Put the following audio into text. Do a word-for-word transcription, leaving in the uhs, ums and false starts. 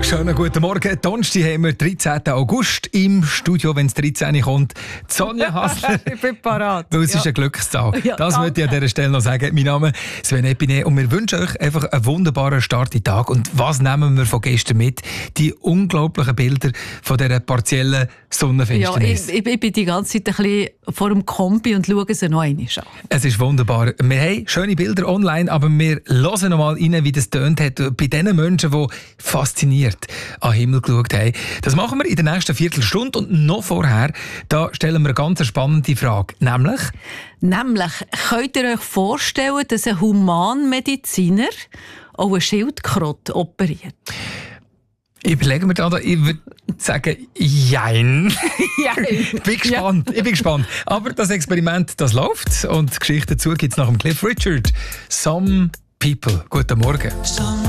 Schönen guten Morgen. Donnerstag haben wir dreizehnten August im Studio, wenn es dreizehn kommt. Sonja Hassler. Ich bin parat. Weil es ja. ist ein Glückszahl. Ja, das danke. möchte ich an dieser Stelle noch sagen. Mein Name ist Sven Epine und wir wünschen euch einfach einen wunderbaren Start in den Tag. Und was nehmen wir von gestern mit? Die unglaublichen Bilder von dieser partiellen Ja, Sonnenfinsternis. ich, ich, ich bin die ganze Zeit ein bisschen vor dem Kompi und schaue sie noch einmal an. Es ist wunderbar. Wir haben schöne Bilder online, aber wir hören noch mal rein, wie das tönt hat bei den Menschen, die fasziniert an den Himmel geschaut haben. Das machen wir in der nächsten Viertelstunde und noch vorher, da stellen wir eine ganz spannende Frage. Nämlich? Nämlich, könnt ihr euch vorstellen, dass ein Humanmediziner auch eine Schildkröte operiert? Ich überlege mir da, ich würde sagen, jein. Ja. Ich bin gespannt, ich bin gespannt. Aber das Experiment, das läuft und die Geschichte dazu gibt es nach dem Cliff Richard. Some People. Guten Morgen.